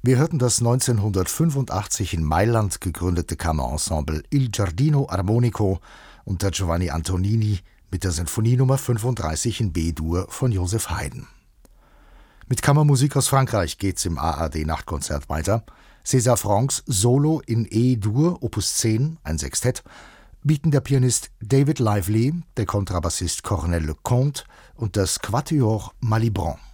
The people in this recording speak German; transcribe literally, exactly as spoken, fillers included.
Wir hörten das neunzehnhundertfünfundachtzig in Mailand gegründete Kammerensemble Il Giardino Armonico unter Giovanni Antonini mit der Sinfonie Nummer fünfunddreißig in B-Dur von Joseph Haydn. Mit Kammermusik aus Frankreich geht's im A R D-Nachtkonzert weiter. César Franck's Solo in E-Dur, Opus zehn, ein Sextett, bieten der Pianist David Lively, der Kontrabassist Cornel Lecomte und das Quatuor Malibran.